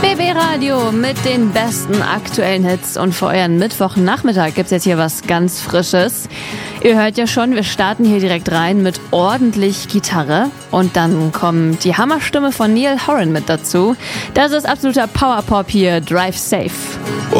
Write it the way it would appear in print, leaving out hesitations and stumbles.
BB Radio mit den besten aktuellen Hits und für euren Mittwochnachmittag gibt's jetzt hier was ganz Frisches. Ihr hört ja schon, wir starten hier direkt rein mit ordentlich Gitarre und dann kommt die Hammerstimme von Niall Horan mit dazu. Das ist absoluter Powerpop hier, Drive Safe.